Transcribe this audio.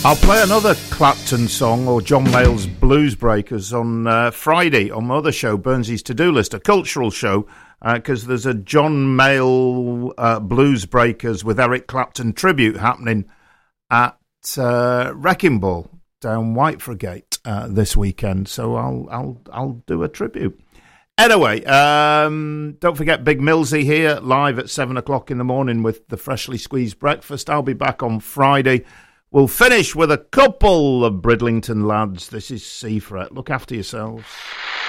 I'll play another Clapton song or John Mayall's Blues Breakers on Friday on my other show, Burnsy's To-Do List, a cultural show, because there's a John Mayall Blues Breakers with Eric Clapton tribute happening at Wrecking Ball down Whitefriegate this weekend. So I'll do a tribute. Anyway, don't forget Big Millsy here live at 7 o'clock in the morning with the freshly squeezed breakfast. I'll be back on Friday. We'll finish with a couple of Bridlington lads. This is Seafret. Look after yourselves.